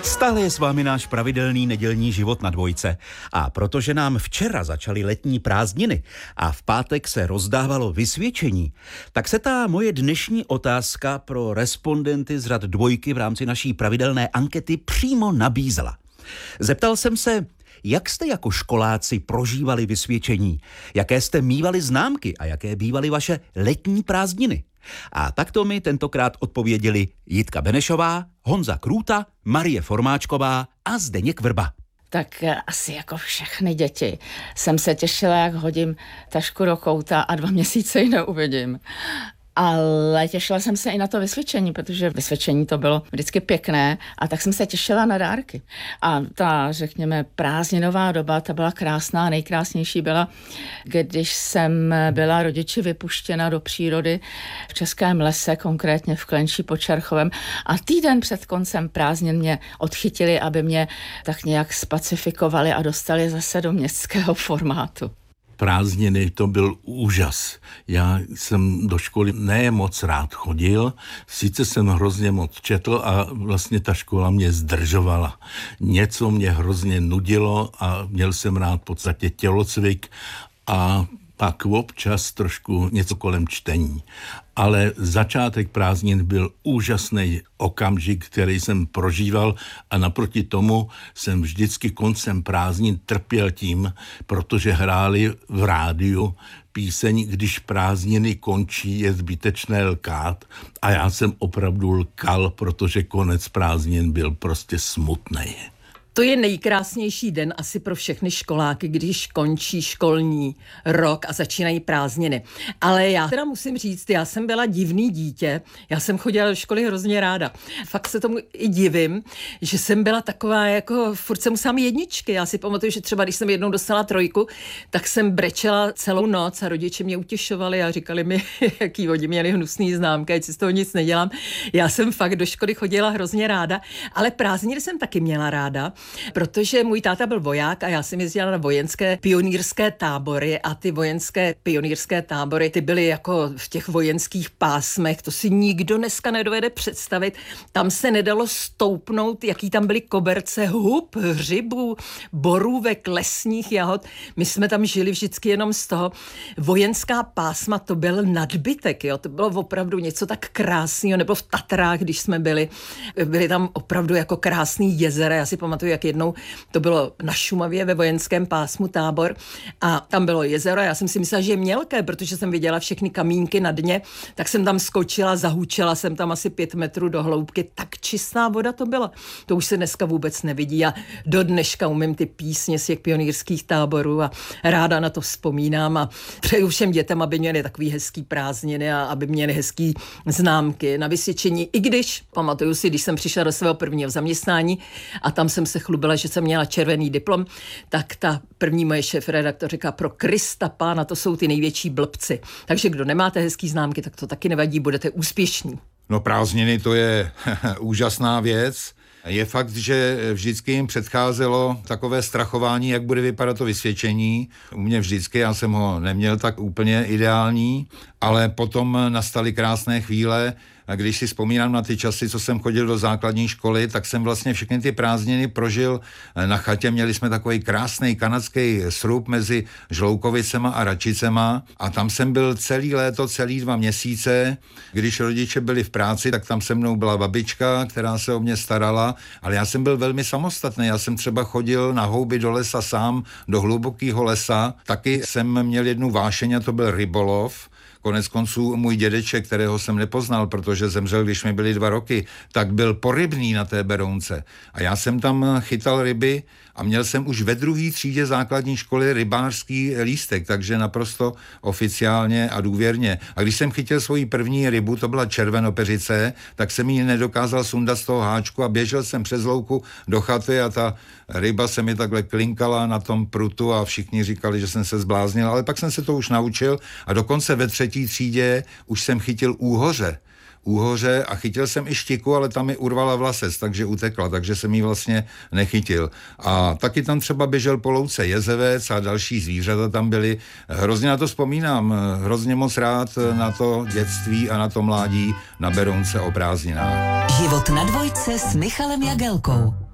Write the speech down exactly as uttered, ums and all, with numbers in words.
Stále je s vámi náš pravidelný nedělní život na dvojce. A protože nám včera začaly letní prázdniny a v pátek se rozdávalo vysvědčení, tak se ta moje dnešní otázka pro respondenty z řad dvojky v rámci naší pravidelné ankety přímo nabízela. Zeptal jsem se, jak jste jako školáci prožívali vysvědčení, jaké jste mívali známky a jaké bývaly vaše letní prázdniny. A takto mi tentokrát odpověděli Jitka Benešová, Honza Krůta, Marie Formáčková a Zdeněk Vrba. Tak asi jako všechny děti jsem se těšila, jak hodím tašku do kouta a dva měsíce ji neuvidím. Ale těšila jsem se i na to vysvědčení, protože vysvědčení to bylo vždycky pěkné a tak jsem se těšila na dárky. A ta, řekněme, prázdninová doba, ta byla krásná, nejkrásnější byla, když jsem byla rodiči vypuštěna do přírody v Českém lese, konkrétně v Klenší pod Čerchovem a týden před koncem prázdnin mě odchytili, aby mě tak nějak spacifikovali a dostali zase do městského formátu. Prázdniny to byl úžas. Já jsem do školy ne moc rád chodil, sice jsem hrozně moc četl a vlastně ta škola mě zdržovala. Něco mě hrozně nudilo a měl jsem rád v podstatě tělocvik a pak občas trošku něco kolem čtení. Ale začátek prázdnin byl úžasný okamžik, který jsem prožíval a naproti tomu jsem vždycky koncem prázdnin trpěl tím, protože hráli v rádiu píseň Když prázdniny končí, je zbytečné lkát a já jsem opravdu lkal, protože konec prázdnin byl prostě smutný. To je nejkrásnější den asi pro všechny školáky, když končí školní rok a začínají prázdniny. Ale já teda musím říct, já jsem byla divný dítě, já jsem chodila do školy hrozně ráda. Fakt se tomu i divím, že jsem byla taková, jako furt jsem musela mít jedničky. Já si pamatuju, že třeba když jsem jednou dostala trojku, tak jsem brečela celou noc a rodiče mě utěšovali a říkali mi, jaký oni měli hnusný známky, ať si z toho nic nedělám. Já jsem fakt do školy chodila hrozně ráda, ale prázdniny jsem taky měla ráda. Protože můj táta byl voják a já jsem jezdila na vojenské pionýrské tábory a ty vojenské pionýrské tábory, ty byly jako v těch vojenských pásmech, to si nikdo dneska nedovede představit. Tam se nedalo stoupnout, jaký tam byly koberce hub, hřibů, borůvek, lesních jahod. My jsme tam žili vždycky jenom z toho. Vojenská pásma, to byl nadbytek, jo? To bylo opravdu něco tak krásného, nebo v Tatrách, když jsme byli, byly tam opravdu jako krásný jezera. Já si pamatuju, jak jednou to bylo na Šumavě ve vojenském pásmu tábor a tam bylo jezero. Já jsem si myslela, že je mělké, protože jsem viděla všechny kamínky na dně, tak jsem tam skočila, zahůčela jsem tam asi pět metrů do hloubky. Tak čistá voda to byla. To už se dneska vůbec nevidí a do dneška umím ty písně z těch pionýrských táborů a ráda na to vzpomínám a přeju všem dětem, aby měli takový hezký prázdniny a aby měli hezký známky na vysvědčení. I když, pamatuju si, když jsem přišla do svého prvního zaměstnání a tam jsem se chlubila, že jsem měla červený diplom, tak ta první moje šéfredaktorka pro Krista pána, to jsou ty největší blbci. Takže kdo nemáte hezký známky, tak to taky nevadí, budete úspěšní. No prázdniny to je úžasná věc. Je fakt, že vždycky jim předcházelo takové strachování, jak bude vypadat to vysvědčení. U mě vždycky, já jsem ho neměl tak úplně ideální, ale potom nastaly krásné chvíle. A když si vzpomínám na ty časy, co jsem chodil do základní školy, tak jsem vlastně všechny ty prázdniny prožil na chatě. Měli jsme takový krásný kanadský srub mezi Žloukovicema a Račicema a tam jsem byl celý léto, celý dva měsíce. Když rodiče byli v práci, tak tam se mnou byla babička, která se o mě starala, ale já jsem byl velmi samostatný. Já jsem třeba chodil na houby do lesa sám, do hlubokého lesa. Taky jsem měl jednu vášeň a to byl rybolov. Konec konců můj dědeček, kterého jsem nepoznal, protože zemřel, když mi byly dva roky, tak byl porybný na té Berounce. A já jsem tam chytal ryby a měl jsem už ve druhé třídě základní školy rybářský lístek, takže naprosto oficiálně a důvěrně. A když jsem chytil svoji první rybu, to byla červenopeřice, tak jsem ji nedokázal sundat z toho háčku a běžel jsem přes louku do chaty a ta ryba se mi takhle klinkala na tom prutu a všichni říkali, že jsem se zbláznil, ale pak jsem se to už naučil a dokonce ve třetí třídě už jsem chytil úhoře. úhoře a chytil jsem i štiku, ale tam mi urvala vlasec, takže utekla, takže jsem ji vlastně nechytil. A taky tam třeba běžel po louce jezevec a další zvířata tam byly. Hrozně na to vzpomínám, hrozně moc rád na to dětství a na to mládí na Berounce o prázdninách. Život na dvojce s Michalem Jagelkou.